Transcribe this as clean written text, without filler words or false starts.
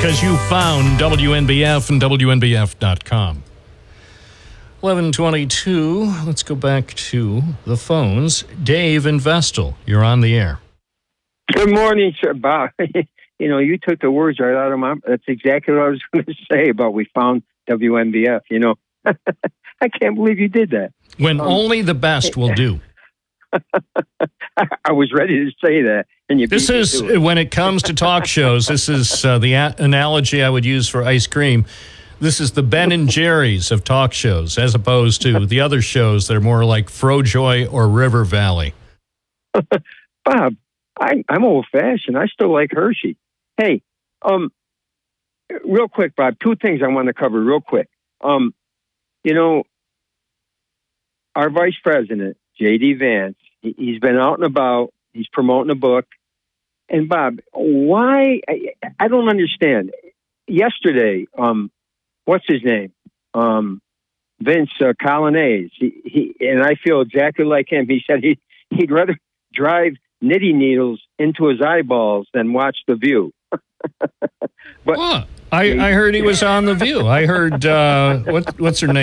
because you found WNBF and WNBF.com. 11:22. Let's go back to the phones. Dave in Vestal, you're on the air. Good morning, sir. Bob. You took the words right out of my mouth. That's exactly what I was going to say about we found WNBF. I can't believe you did that. When only the best will do. I was ready to say that. And this is, when it comes to talk shows, this is the analogy I would use for ice cream. This is the Ben and Jerry's of talk shows, as opposed to the other shows that are more like Frojoy or River Valley. Bob, I'm old-fashioned. I still like Hershey. Hey, real quick, Bob, two things I want to cover real quick. Our vice president, J.D. Vance, he's been out and about. He's promoting a book. And, Bob, why? I don't understand. Yesterday, what's his name? Vince Colonnese. He and I feel exactly like him. He said he'd rather drive knitting needles into his eyeballs than watch The View. But I heard he was on The View. I heard what's her name?